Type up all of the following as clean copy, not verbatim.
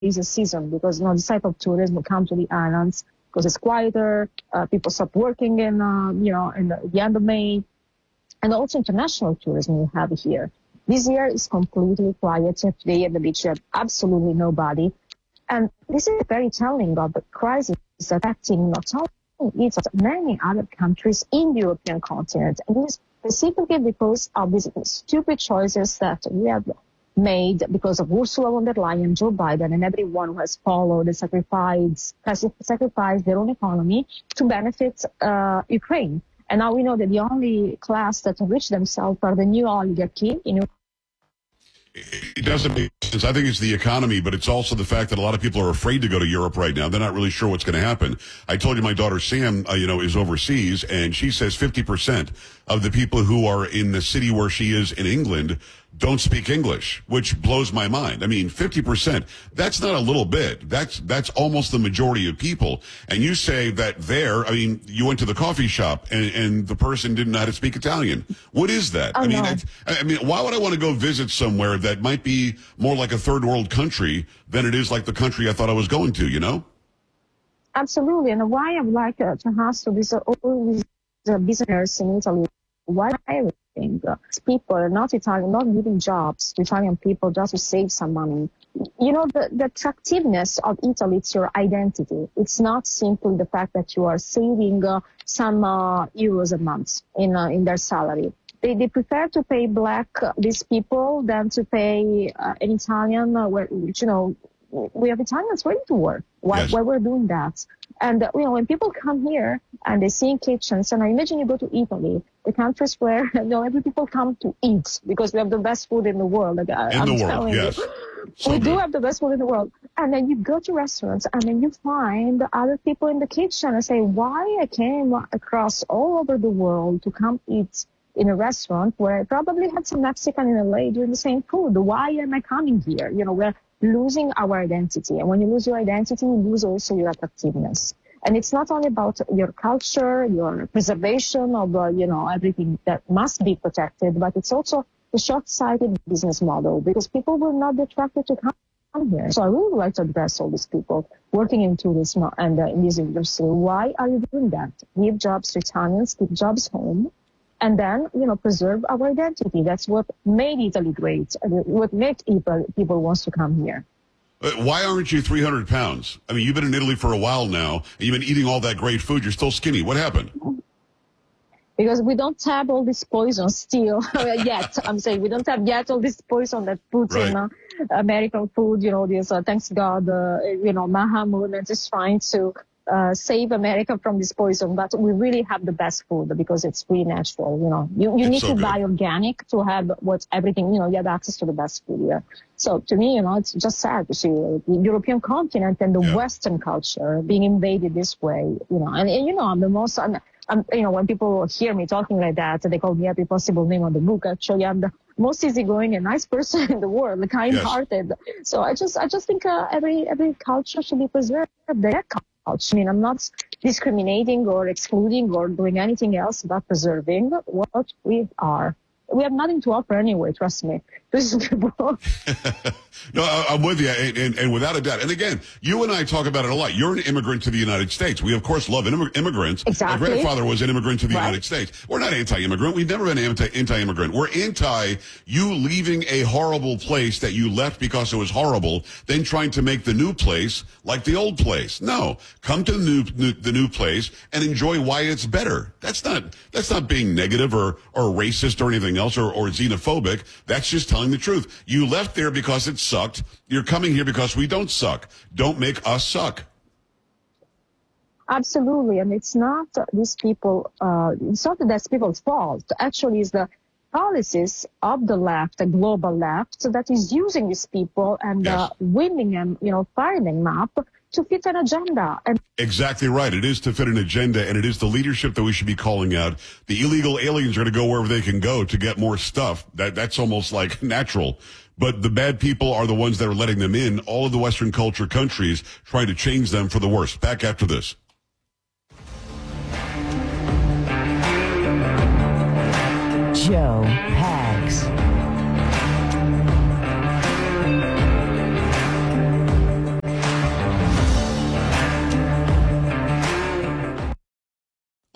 season because, this type of tourism will come to the islands because it's quieter. People stop working in the end of May. And also international tourism we have here. This year is completely quiet. Today at the beach, you have absolutely nobody. And this is very telling of the crisis affecting not only Italy, but many other countries in the European continent. And this is specifically because of these stupid choices that we have made because of Ursula von der Leyen, Joe Biden, and everyone who has followed and sacrificed their own economy to benefit Ukraine. And now we know that the only class that enrich themselves are the new oligarchy. It doesn't make sense. I think it's the economy, but it's also the fact that a lot of people are afraid to go to Europe right now. They're not really sure what's going to happen. I told you my daughter Sam, is overseas, and she says 50% of the people who are in the city where she is in England don't speak English, which blows my mind. I mean, 50%, that's not a little bit. That's almost the majority of people. And you say that you went to the coffee shop and the person didn't know how to speak Italian. What is that? Oh, Why would I want to go visit somewhere that might be more like a third world country than it is like the country I thought I was going to, Absolutely. And why I would like to ask all these businesses in Italy, why hiring people are not Italian, not giving jobs to Italian people just to save some money? The attractiveness of Italy, it's your identity. It's not simply the fact that you are saving some euros a month in their salary. They prefer to pay black these people than to pay an Italian, we have Italians ready to work. Why we're doing that? And, when people come here and they see in kitchens, and I imagine you go to Italy, the countries where, every people come to eat because we have the best food in the world. We do have the best food in the world. And then you go to restaurants and then you find other people in the kitchen and say, why I came across all over the world to come eat in a restaurant where I probably had some Mexican in LA doing the same food. Why am I coming here? We're losing our identity. And when you lose your identity, you lose also your attractiveness. And it's not only about your culture, your preservation of, everything that must be protected, but it's also the short-sighted business model because people will not be attracted to come here. So I really would like to address all these people working in tourism and in this industry. Why are you doing that? Give jobs to Italians, give jobs home, and then, preserve our identity. That's what made Italy great, what made people wants to come here. Why aren't you 300 pounds? I mean, you've been in Italy for a while now, and you've been eating all that great food. You're still skinny. What happened? Because we don't have all this poison still yet. I'm saying we don't have yet all this poison that puts in American food. Thanks God, Mahamud is trying to save America from this poison, but we really have the best food because it's really natural. You need to buy organic to have everything. You have access to the best food here. So to me, it's just sad to see the European continent and the Western culture being invaded this way. I'm the most. When people hear me talking like that, they call me every possible name on the book. Actually, I'm the most easygoing and nice person in the world, kind-hearted. Yes. So I just think every culture should be preserved. Their culture. I'm not discriminating or excluding or doing anything else but preserving what we are. We have nothing to offer anyway, trust me. No, I'm with you, and without a doubt. And again, you and I talk about it a lot. You're an immigrant to the United States. We, of course, love immigrants. Exactly. My grandfather was an immigrant to the United States. We're not anti-immigrant. We've never been anti-immigrant. We're anti you leaving a horrible place that you left because it was horrible, then trying to make the new place like the old place. No, come to the new place and enjoy why it's better. That's not being negative or racist or anything else or xenophobic. That's just telling the truth. You left there because it sucked. You're coming here because we don't suck. Don't make us suck. Absolutely. And it's not these people, it's not that's people's fault. Actually, it's the policies of the left, the global left, that is using these people and winning them, firing them up to fit an agenda. And exactly right. It is to fit an agenda, and it is the leadership that we should be calling out. The illegal aliens are going to go wherever they can go to get more stuff. That's almost like natural. But the bad people are the ones that are letting them in. All of the Western culture countries trying to change them for the worse. Back after this. Joe Pags.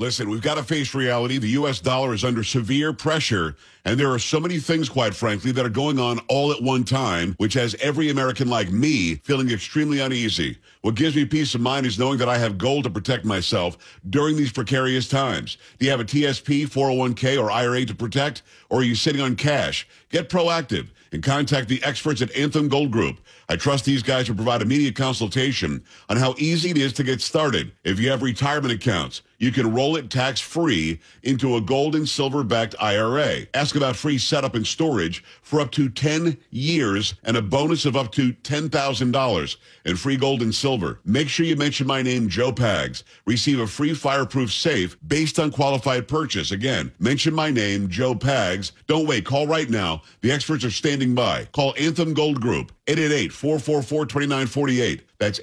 Listen, we've got to face reality. The U.S. dollar is under severe pressure, and there are so many things, quite frankly, that are going on all at one time, which has every American like me feeling extremely uneasy. What gives me peace of mind is knowing that I have gold to protect myself during these precarious times. Do you have a TSP, 401k, or IRA to protect, or are you sitting on cash? Get proactive and contact the experts at Anthem Gold Group. I trust these guys will provide immediate consultation on how easy it is to get started. If you have retirement accounts, you can roll it tax-free into a gold and silver-backed IRA. Ask about free setup and storage for up to 10 years and a bonus of up to $10,000 in free gold and silver. Make sure you mention my name, Joe Pags. Receive a free fireproof safe based on qualified purchase. Again, mention my name, Joe Pags. Don't wait. Call right now. The experts are standing by. Call Anthem Gold Group, 888-444-2948. That's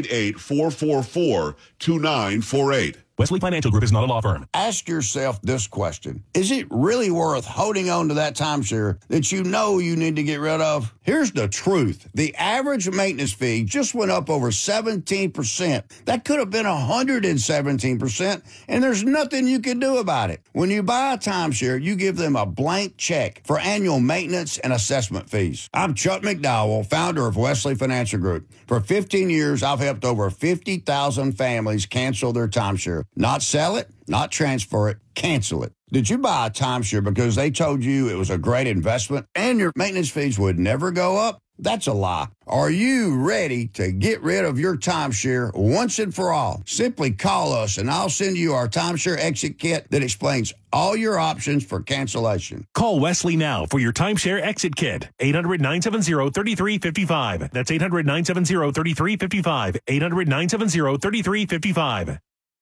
888-444-2948. Wesley Financial Group is not a law firm. Ask yourself this question. Is it really worth holding on to that timeshare that you know you need to get rid of? Here's the truth. The average maintenance fee just went up over 17%. That could have been 117%, and there's nothing you can do about it. When you buy a timeshare, you give them a blank check for annual maintenance and assessment fees. I'm Chuck McDowell, founder of Wesley Financial Group. For 15 years, I've helped over 50,000 families cancel their timeshare. Not sell it, not transfer it, cancel it. Did you buy a timeshare because they told you it was a great investment and your maintenance fees would never go up? That's a lie. Are you ready to get rid of your timeshare once and for all? Simply call us and I'll send you our timeshare exit kit that explains all your options for cancellation. Call Wesley now for your timeshare exit kit. 800-970-3355. That's 800-970-3355. 800-970-3355.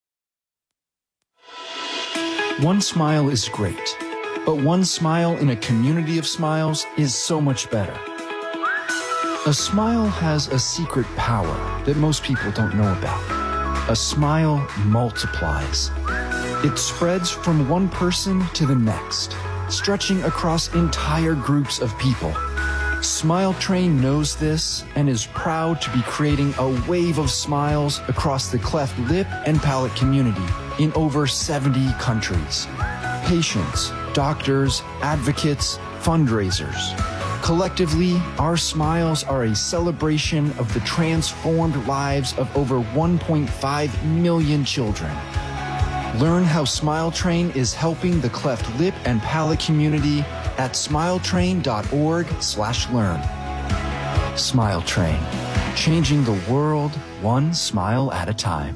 One smile is great, but one smile in a community of smiles is so much better. A smile has a secret power that most people don't know about. A smile multiplies. It spreads from one person to the next, stretching across entire groups of people. Smile Train knows this and is proud to be creating a wave of smiles across the cleft lip and palate community in over 70 countries. Patients, doctors, advocates, fundraisers. Collectively, our smiles are a celebration of the transformed lives of over 1.5 million children. Learn how Smile Train is helping the cleft lip and palate community at smiletrain.org/learn. Smile Train, changing the world one smile at a time.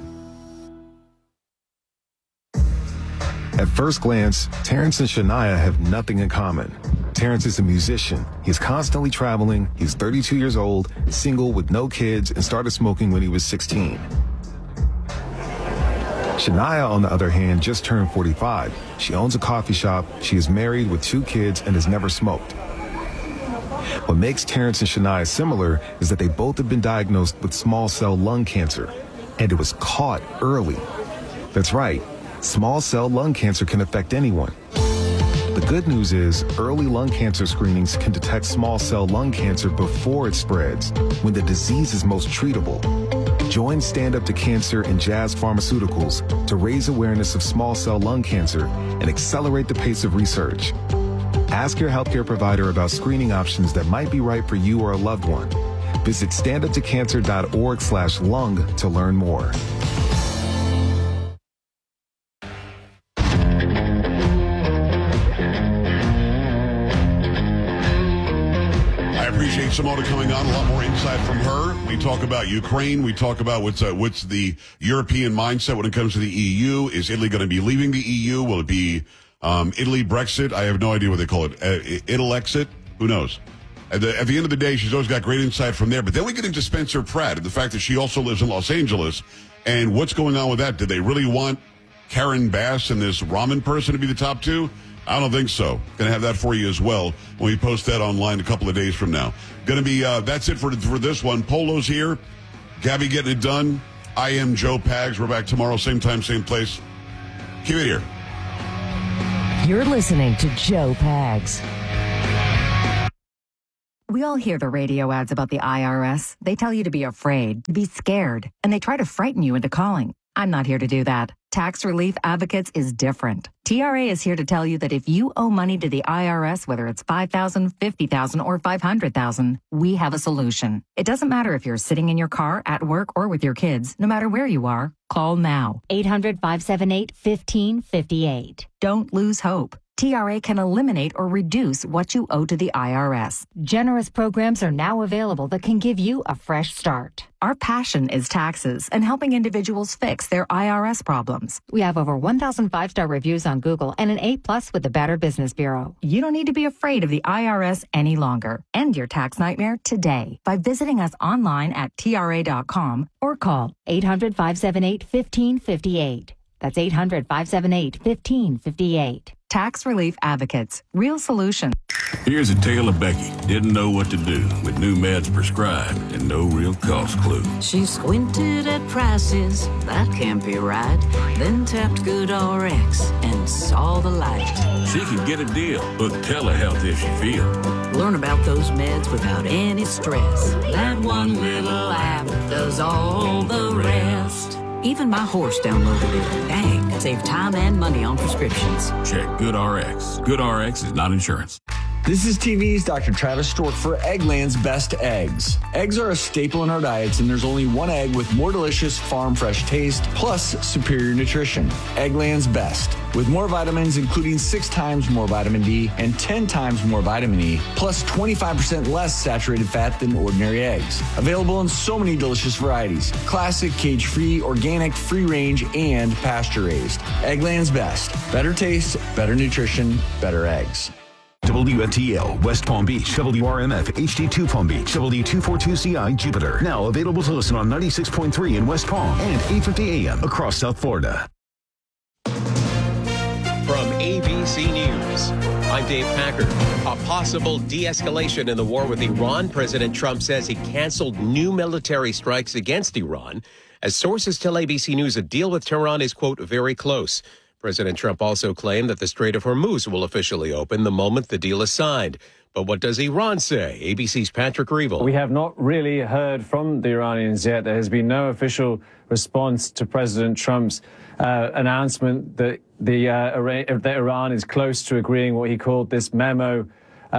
At first glance, Terrence and Shania have nothing in common. Terrence is a musician. He's constantly traveling. He's 32 years old, single with no kids, and started smoking when he was 16. Shania, on the other hand, just turned 45. She owns a coffee shop. She is married with 2 kids and has never smoked. What makes Terrence and Shania similar is that they both have been diagnosed with small cell lung cancer, and it was caught early. That's right. Small cell lung cancer can affect anyone. The good news is early lung cancer screenings can detect small cell lung cancer before it spreads, when the disease is most treatable. Join Stand Up to Cancer and Jazz Pharmaceuticals to raise awareness of small cell lung cancer and accelerate the pace of research. Ask your healthcare provider about screening options that might be right for you or a loved one. Visit standuptocancer.org/lung to learn more. Simona coming on, a lot more insight from her. We talk about Ukraine. We talk about what's the European mindset when it comes to the EU. Is Italy going to be leaving the EU? Will it be Italy Brexit? I have no idea what they call it. Italy-exit? Who knows? At the end of the day, she's always got great insight from there. But then we get into Spencer Pratt and the fact that she also lives in Los Angeles. And what's going on with that? Did they really want Karen Bass and this ramen person to be the top 2? I don't think so. Going to have that for you as well when we post that online a couple of days from now. Going to be, that's it for this one. Polo's here. Gabby getting it done. I am Joe Pags. We're back tomorrow, same time, same place. Keep it here. You're listening to Joe Pags. We all hear the radio ads about the IRS. They tell you to be afraid, to be scared, and they try to frighten you into calling. I'm not here to do that. Tax Relief Advocates is different. TRA is here to tell you that if you owe money to the IRS, whether it's $5,000, $50,000, or $500,000, we have a solution. It doesn't matter if you're sitting in your car, at work, or with your kids. No matter where you are, call now. 800-578-1558. Don't lose hope. TRA can eliminate or reduce what you owe to the IRS. Generous programs are now available that can give you a fresh start. Our passion is taxes and helping individuals fix their IRS problems. We have over 1,000 5-star reviews on Google and an A+ with the Better Business Bureau. You don't need to be afraid of the IRS any longer. End your tax nightmare today by visiting us online at TRA.com or call 800-578-1558. That's 800-578-1558. Tax Relief Advocates. Real solution. Here's a tale of Becky. Didn't know what to do with new meds prescribed and no real cost clue. She squinted at prices, that can't be right. Then tapped GoodRx and saw the light. She can get a deal. Book telehealth if she feels. Learn about those meds without any stress. That one little app does all the rest. Even my horse downloaded it. Dang, save time and money on prescriptions. Check GoodRx. GoodRx is not insurance. This is TV's Dr. Travis Stork for Eggland's Best Eggs. Eggs are a staple in our diets, and there's only one egg with more delicious farm fresh taste, plus superior nutrition. Eggland's Best. With more vitamins, including 6 times more vitamin D and 10 times more vitamin E, plus 25% less saturated fat than ordinary eggs. Available in so many delicious varieties. Classic, cage-free, organic, free-range, and pasture-raised. Eggland's Best. Better taste, better nutrition, better eggs. WFTL, West Palm Beach, WRMF, HD2 Palm Beach, W242CI, Jupiter. Now available to listen on 96.3 in West Palm and 850 AM across South Florida. From ABC News, I'm Dave Packard. A possible de-escalation in the war with Iran. President Trump says he canceled new military strikes against Iran. As sources tell ABC News, a deal with Tehran is, quote, very close. President Trump also claimed that the Strait of Hormuz will officially open the moment the deal is signed. But what does Iran say? ABC's Patrick Reevell. We have not really heard from the Iranians yet. There has been no official response to President Trump's announcement that that Iran is close to agreeing what he called this memorandum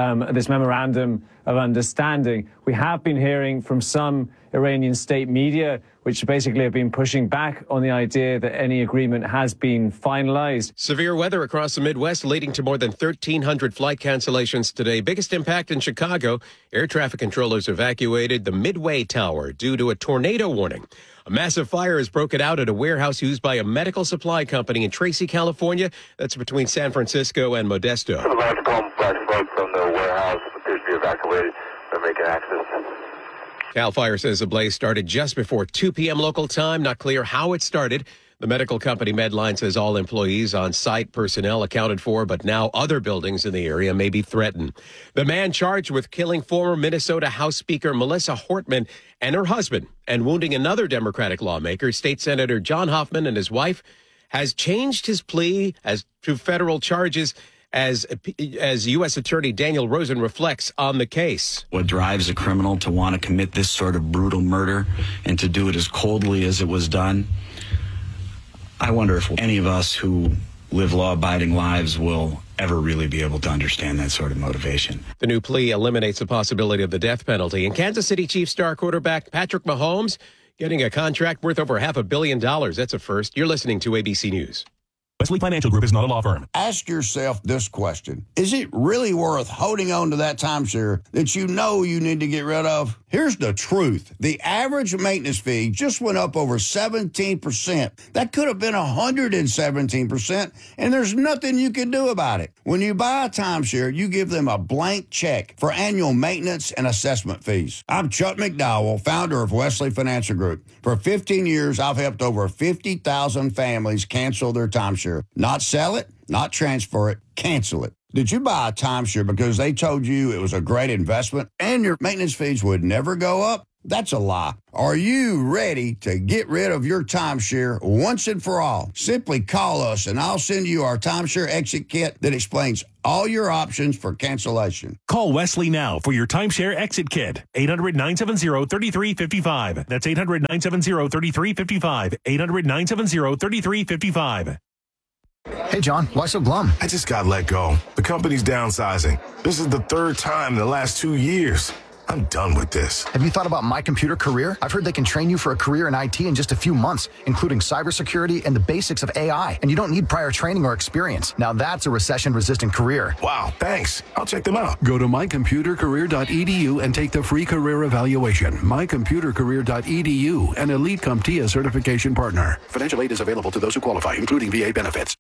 of understanding. We have been hearing from some Iranian state media, which basically have been pushing back on the idea that any agreement has been finalized. Severe weather across the Midwest leading to more than 1,300 flight cancellations today. Biggest impact in Chicago. Air traffic controllers evacuated the Midway Tower due to a tornado warning. A massive fire has broken out at a warehouse used by a medical supply company in Tracy, California. That's between San Francisco and Modesto. The large column flash smoke from the warehouse appears to be evacuated. They're making access. CAL FIRE says the blaze started just before 2 p.m. local time. Not clear how it started. The medical company Medline says all employees on site, personnel accounted for, but now other buildings in the area may be threatened. The man charged with killing former Minnesota House Speaker Melissa Hortman and her husband and wounding another Democratic lawmaker, State Senator John Hoffman, and his wife, has changed his plea as to federal charges as U.S. Attorney Daniel Rosen reflects on the case. What drives a criminal to want to commit this sort of brutal murder and to do it as coldly as it was done? I wonder if any of us who live law-abiding lives will ever really be able to understand that sort of motivation. The new plea eliminates the possibility of the death penalty. And Kansas City Chiefs star quarterback Patrick Mahomes getting a contract worth over $500 million. That's a first. You're listening to ABC News. Wesley Financial Group is not a law firm. Ask yourself this question. Is it really worth holding on to that timeshare that you know you need to get rid of? Here's the truth. The average maintenance fee just went up over 17%. That could have been 117%, and there's nothing you can do about it. When you buy a timeshare, you give them a blank check for annual maintenance and assessment fees. I'm Chuck McDowell, founder of Wesley Financial Group. For 15 years, I've helped over 50,000 families cancel their timeshare. Not sell it, not transfer it, cancel it. Did you buy a timeshare because they told you it was a great investment and your maintenance fees would never go up? That's a lie. Are you ready to get rid of your timeshare once and for all? Simply call us and I'll send you our timeshare exit kit that explains all your options for cancellation. Call Wesley now for your timeshare exit kit. 800-970-3355. That's 800-970-3355. 800-970-3355. Hey, John, why so glum? I just got let go. The company's downsizing. This is the third time in the last 2 years. I'm done with this. Have you thought about My Computer Career? I've heard they can train you for a career in IT in just a few months, including cybersecurity and the basics of AI. And you don't need prior training or experience. Now that's a recession-resistant career. Wow, thanks. I'll check them out. Go to mycomputercareer.edu and take the free career evaluation. Mycomputercareer.edu, an Elite CompTIA certification partner. Financial aid is available to those who qualify, including VA benefits.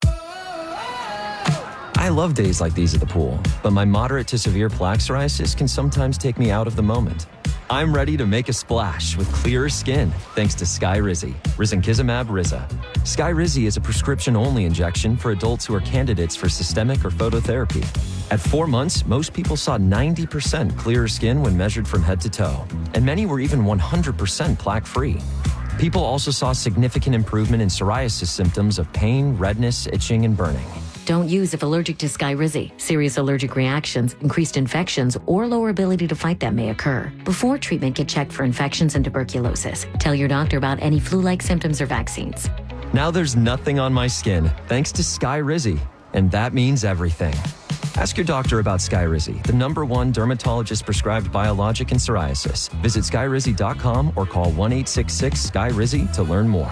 I love days like these at the pool, but my moderate to severe plaque psoriasis can sometimes take me out of the moment. I'm ready to make a splash with clearer skin thanks to Skyrizi, risankizumab Riza. Skyrizi is a prescription-only injection for adults who are candidates for systemic or phototherapy. At 4 months, most people saw 90% clearer skin when measured from head to toe, and many were even 100% plaque-free. People also saw significant improvement in psoriasis symptoms of pain, redness, itching, and burning. Don't use if allergic to Skyrizi. Serious allergic reactions, increased infections, or lower ability to fight them may occur. Before treatment, get checked for infections and tuberculosis. Tell your doctor about any flu-like symptoms or vaccines. Now there's nothing on my skin thanks to Skyrizi, and that means everything. Ask your doctor about Skyrizi, the #1 dermatologist-prescribed biologic in psoriasis. Visit Skyrizi.com or call 1-866-SKYRIZI to learn more.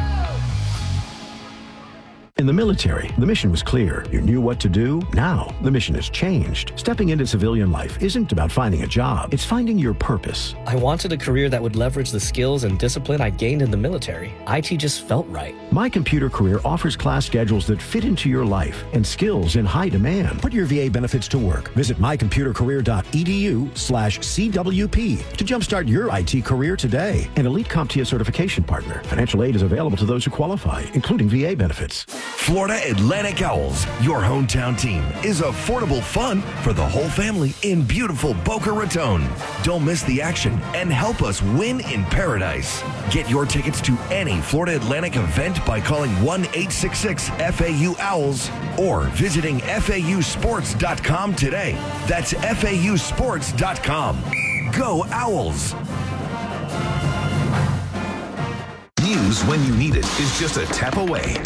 In the military, the mission was clear. You knew what to do. Now, the mission has changed. Stepping into civilian life isn't about finding a job. It's finding your purpose. I wanted a career that would leverage the skills and discipline I gained in the military. IT just felt right. My Computer Career offers class schedules that fit into your life and skills in high demand. Put your VA benefits to work. Visit mycomputercareer.edu/CWP to jumpstart your IT career today. An Elite CompTIA certification partner. Financial aid is available to those who qualify, including VA benefits. Florida Atlantic Owls, your hometown team, is affordable fun for the whole family in beautiful Boca Raton. Don't miss the action and help us win in paradise. Get your tickets to any Florida Atlantic event by calling 1-866-FAU-OWLS or visiting FAUsports.com today. That's FAUsports.com. Go Owls! News when you need it is just a tap away.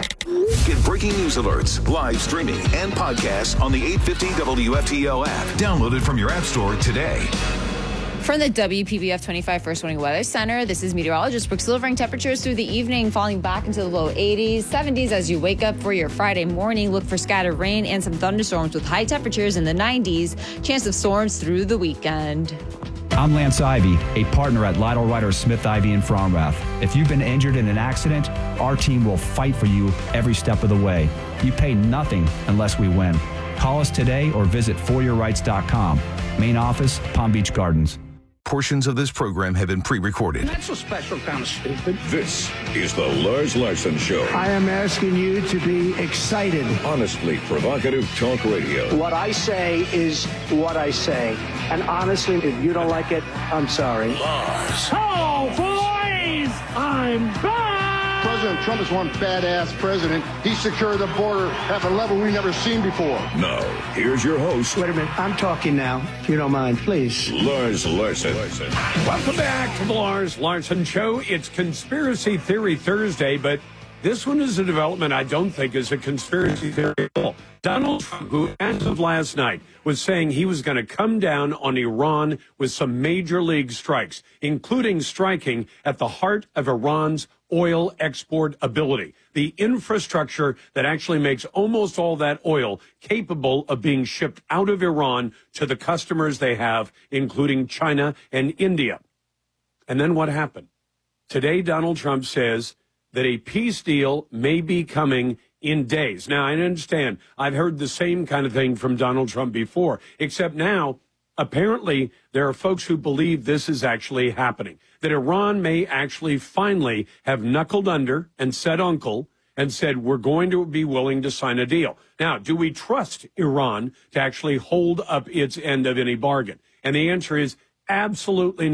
Get breaking news alerts, live streaming, and podcasts on the 850 WFTL app. Download it from your app store today. From the WPBF 25 First Warning Weather Center, this is meteorologist Brooke Silvering. Temperatures through the evening falling back into the low 80s, 70s as you wake up for your Friday morning. Look for scattered rain and some thunderstorms with high temperatures in the 90s. Chance of storms through the weekend. I'm Lance Ivy, a partner at Lytle Ryder Smith Ivy in Fromrath. If you've been injured in an accident, our team will fight for you every step of the way. You pay nothing unless we win. Call us today or visit foryourrights.com. Main office, Palm Beach Gardens. Portions of this program have been pre-recorded. That's a special kind of stupid. This is the Lars Larson Show. I am asking you to be excited. Honestly provocative talk radio. What I say is what I say. And honestly, if you don't like it, I'm sorry. Lars. Oh, boys! I'm back! President Trump is one badass president. He secured the border at a level we've never seen before. Now, here's your host. Wait a minute. I'm talking now, if you don't mind, please. Lars Larson. Welcome back to the Lars Larson Show. It's Conspiracy Theory Thursday, but this one is a development I don't think is a conspiracy theory at all. Donald Trump, who as of last night was saying he was going to come down on Iran with some major league strikes, including striking at the heart of Iran's oil export ability, the infrastructure that actually makes almost all that oil capable of being shipped out of Iran to the customers they have, including China and India. And then what happened? Today, Donald Trump says that a peace deal may be coming in days. Now, I understand. I've heard the same kind of thing from Donald Trump before, except now, apparently, there are folks who believe this is actually happening, that Iran may actually finally have knuckled under and said uncle and said, we're going to be willing to sign a deal. Now, do we trust Iran to actually hold up its end of any bargain? And the answer is absolutely not.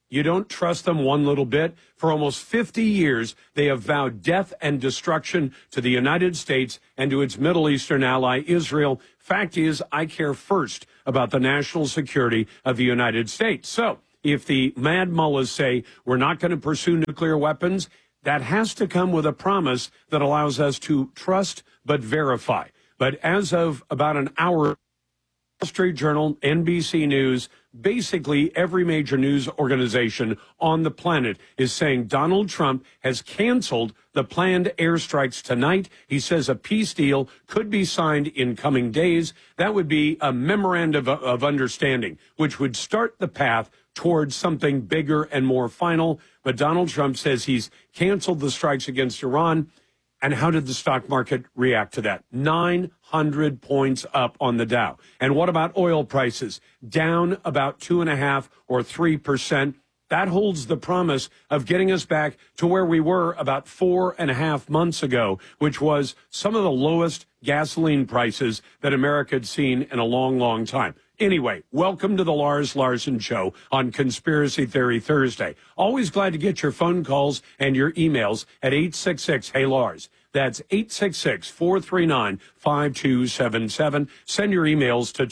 You don't trust them one little bit. For almost 50 years, they have vowed death and destruction to the United States and to its Middle Eastern ally, Israel. Fact is, I care first about the national security of the United States. So if the mad mullahs say we're not going to pursue nuclear weapons, that has to come with a promise that allows us to trust but verify. But as of about an hour, Wall Street Journal, NBC News, basically every major news organization on the planet is saying Donald Trump has canceled the planned airstrikes tonight. He says a peace deal could be signed in coming days. That would be a memorandum of understanding, which would start the path towards something bigger and more final. But Donald Trump says he's canceled the strikes against Iran. And how did the stock market react to that? 900 points up on the Dow. And what about oil prices? Down about 2.5% or 3%. That holds the promise of getting us back to where we were about 4.5 months ago, which was some of the lowest gasoline prices that America had seen in a long, long time. Anyway, welcome to the Lars Larson Show on Conspiracy Theory Thursday. Always glad to get your phone calls and your emails at 866-HEY-LARS. That's 866-439-5277. Send your emails to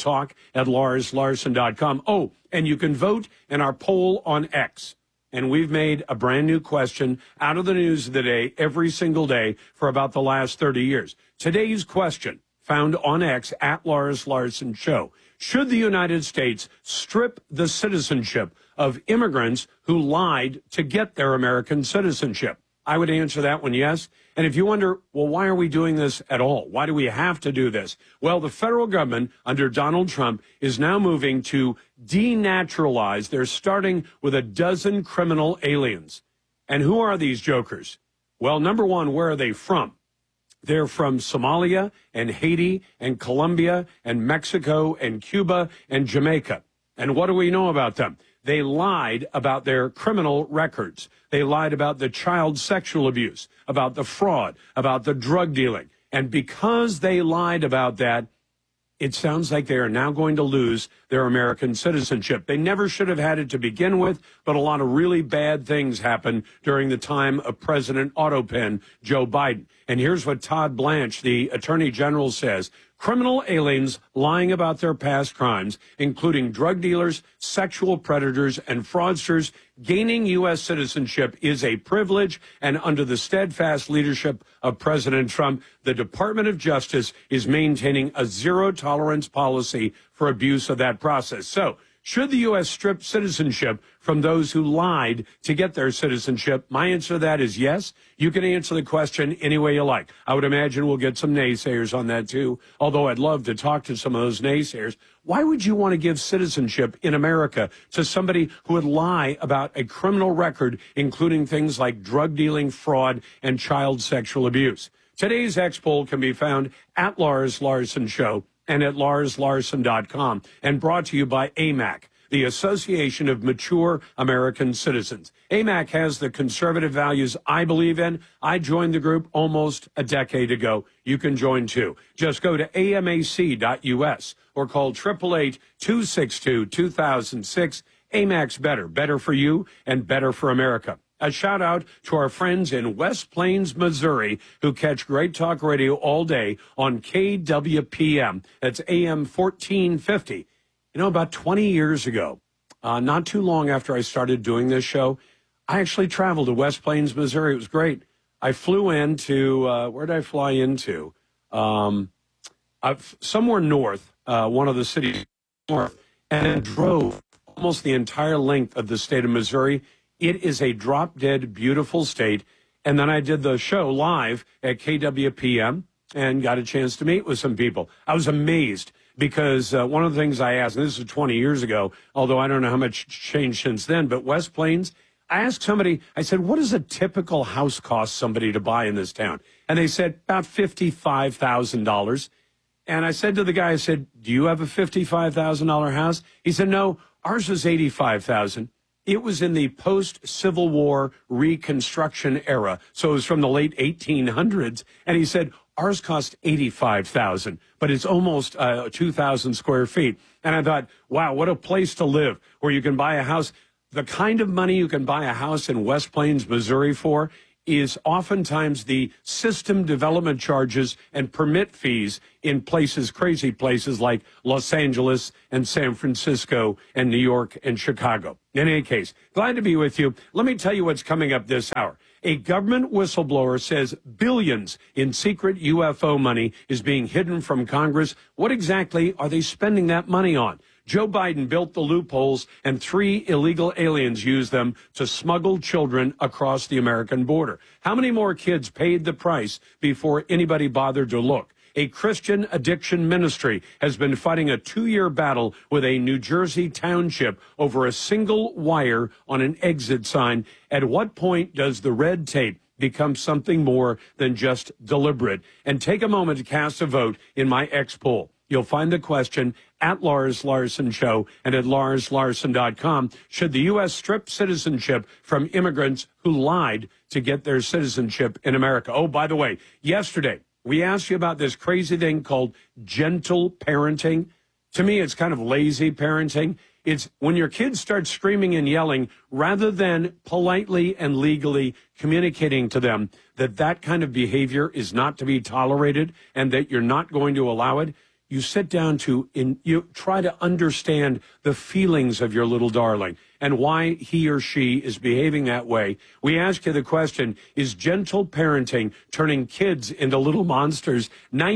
talk@LarsLarson.com. Oh, and you can vote in our poll on X. And we've made a brand new question out of the news of the day every single day for about the last 30 years. Today's question, found on X @Lars Larson Show. Should the United States strip the citizenship of immigrants who lied to get their American citizenship? I would answer that one yes. And if you wonder, well, why are we doing this at all? Why do we have to do this? Well, the federal government under Donald Trump is now moving to denaturalize. They're starting with a dozen criminal aliens. And who are these jokers? Well, number one, where are they from? They're from Somalia and Haiti and Colombia and Mexico and Cuba and Jamaica. And what do we know about them? They lied about their criminal records. They lied about the child sexual abuse, about the fraud, about the drug dealing. And because they lied about that, it sounds like they are now going to lose their American citizenship. They never should have had it to begin with, but a lot of really bad things happened during the time of President Autopen Joe Biden. And here's what Todd Blanche, the Attorney General, says. Criminal aliens lying about their past crimes, including drug dealers, sexual predators, and fraudsters, gaining U.S. citizenship is a privilege. And under the steadfast leadership of President Trump, the Department of Justice is maintaining a zero-tolerance policy for abuse of that process. So, should the U.S. strip citizenship from those who lied to get their citizenship? My answer to that is yes. You can answer the question any way you like. I would imagine we'll get some naysayers on that, too, although I'd love to talk to some of those naysayers. Why would you want to give citizenship in America to somebody who would lie about a criminal record, including things like drug dealing, fraud, and child sexual abuse? Today's X poll can be found at Lars Larson Show and at LarsLarson.com, and brought to you by AMAC, the Association of Mature American Citizens. AMAC has the conservative values I believe in. I joined the group almost a decade ago. You can join too. Just go to amac.us or call 888-262-2006. AMAC's better for you and better for America. A shout out to our friends in West Plains, Missouri, who catch Great Talk Radio all day on KWPM. That's AM 1450. You know, about 20 years ago, not too long after I started doing this show, I actually traveled to West Plains, Missouri. It was great. I flew into, where did I fly into? Somewhere north, one of the cities north, and then drove almost the entire length of the state of Missouri. It is a drop-dead, beautiful state. And then I did the show live at KWPM and got a chance to meet with some people. I was amazed because one of the things I asked, and this was 20 years ago, although I don't know how much changed since then, but West Plains, I asked somebody, I said, what does a typical house cost somebody to buy in this town? And they said, about $55,000. And I said to the guy, I said, do you have a $55,000 house? He said, no, ours was $85,000. It was in the post-Civil War Reconstruction era, so it was from the late 1800s. And he said, ours cost $85,000, but it's almost 2,000 square feet. And I thought, wow, what a place to live, where you can buy a house. the kind of money you can buy a house in West Plains, Missouri for is oftentimes the system development charges and permit fees in places, crazy places like Los Angeles and San Francisco and New York and Chicago. In any case, glad to be with you. Let me tell you what's coming up this hour. A government whistleblower says billions in secret UFO money is being hidden from Congress. What exactly are they spending that money on? Joe Biden built the loopholes, and 3 illegal aliens used them to smuggle children across the American border. How many more kids paid the price before anybody bothered to look? A Christian addiction ministry has been fighting a 2-year battle with a New Jersey township over a single wire on an exit sign. At what point does the red tape become something more than just deliberate? And take a moment to cast a vote in my X poll. You'll find the question at Lars Larson Show and at LarsLarson.com. Should the U.S. strip citizenship from immigrants who lied to get their citizenship in America? Oh, by the way, yesterday we asked you about this crazy thing called gentle parenting. To me, it's kind of lazy parenting. It's when your kids start screaming and yelling, rather than politely and legally communicating to them that that kind of behavior is not to be tolerated and that you're not going to allow it. You sit down you try to understand the feelings of your little darling and why he or she is behaving that way. We ask you the question, is gentle parenting turning kids into little monsters?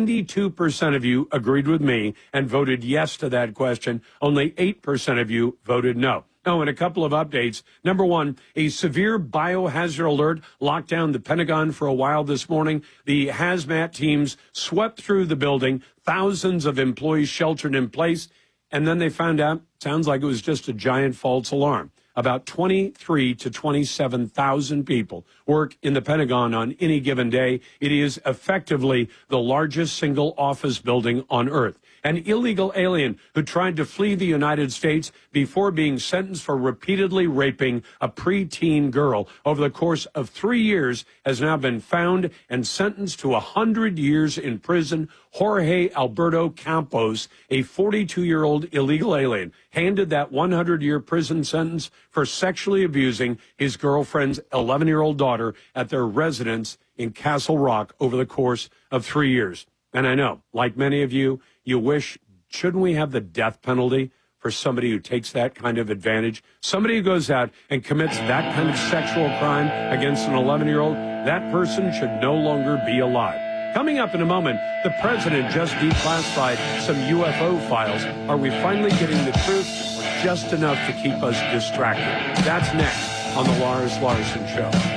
92% of you agreed with me and voted yes to that question. Only 8% of you voted no. Oh, and a couple of updates. Number one, a severe biohazard alert locked down the Pentagon for a while this morning. The hazmat teams swept through the building, thousands of employees sheltered in place, and then they found out, sounds like it was just a giant false alarm. About 23 to 27,000 people work in the Pentagon on any given day. It is effectively the largest single office building on Earth. An illegal alien who tried to flee the United States before being sentenced for repeatedly raping a preteen girl over the course of 3 years has now been found and sentenced to 100 years in prison. Jorge Alberto Campos, a 42-year-old illegal alien, handed that 100-year prison sentence for sexually abusing his girlfriend's 11-year-old daughter at their residence in Castle Rock over the course of 3 years. And I know, like many of you, you wish, shouldn't we have the death penalty for somebody who takes that kind of advantage? Somebody who goes out and commits that kind of sexual crime against an 11-year-old, that person should no longer be alive. Coming up in a moment, the president just declassified some UFO files. Are we finally getting the truth or just enough to keep us distracted? That's next on the Lars Larson Show.